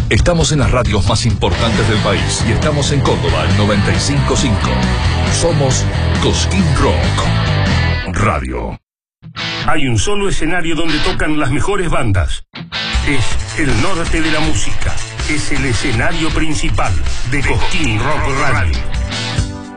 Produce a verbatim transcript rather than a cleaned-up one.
Estamos en las radios más importantes del país y estamos en Córdoba, el noventa y cinco punto cinco. Somos Cosquín Rock Radio. Hay un solo escenario donde tocan las mejores bandas. Es el norte de la música. Es el escenario principal de Cosquín Rock Radio.